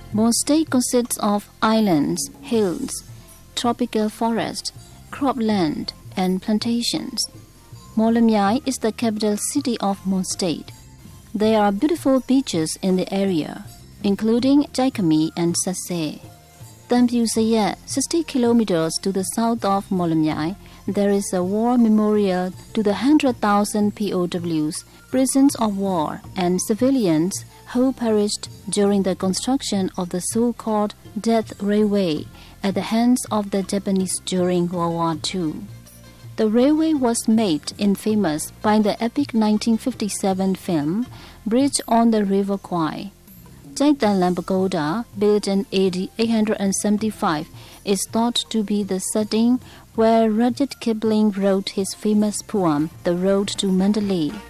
Monstate consists of islands, hills, tropical forest, cropland, and plantations. Molemyai is the capital city of Monstate. There are beautiful beaches in the area, including Jaikami and Sase. Tampyu Sayat, 60 kilometers to the south of Molemyai, there is a war memorial to the 100,000 POWs, prisoners of war, and civilians who perished during the construction of the so-called Death Railway at the hands of the Japanese during World War II. The railway was made infamous by the epic 1957 film Bridge on the River Kwai. Jaitanlam Pagoda, built in AD 875, is thought to be the setting where Rudyard Kipling wrote his famous poem, The Road to Mandalay.